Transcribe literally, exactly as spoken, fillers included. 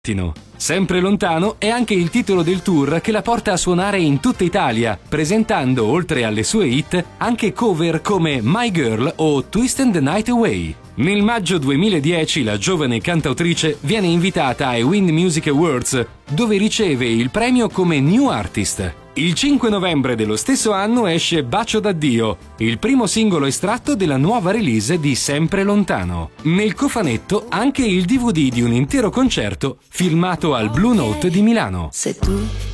Sempre lontano è anche il titolo del tour che la porta a suonare in tutta Italia, presentando, oltre alle sue hit, anche cover come My Girl o Twisting the Night Away. Nel maggio duemiladieci la giovane cantautrice viene invitata ai Wind Music Awards, dove riceve il premio come New Artist. Il cinque novembre dello stesso anno esce Bacio d'addio, il primo singolo estratto della nuova release di Sempre lontano. Nel cofanetto anche il D V D di un intero concerto filmato al Blue Note di Milano. Se tu